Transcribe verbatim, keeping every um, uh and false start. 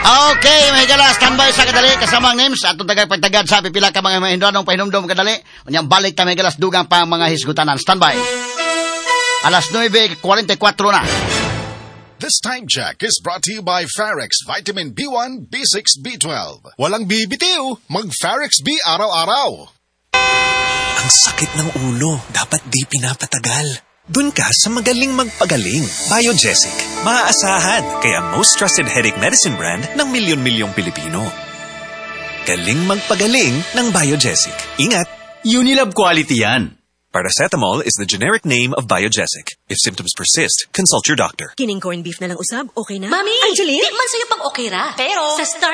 Okay, may gala, standby sa kadali, kasama ang names, at tagay pagtagad sa pipila ka mga mahindranong pahinumdum kadali, unyang balik ta may galas dugang pa mga hisgutanan, standby. Alas nueve forty-four na. This time check is brought to you by Farex Vitamin B one, B six, B twelve. Walang bibitiw, mag-Farex B araw-araw. Ang sakit ng ulo, dapat di pinapatagal. Dun ka sa magaling magpagaling. Biogesic. Maaasahan, kaya most trusted headache medicine brand ng milyon-milyong Pilipino. Galing magpagaling ng Biogesic. Ingat! Unilab quality yan. Paracetamol is the generic name of Biogesic. If symptoms persist, consult your doctor. Kining corned beef na lang usab, okay na? Mami! Angeline? Di man sa'yo pang okay ra. Pero, sa Star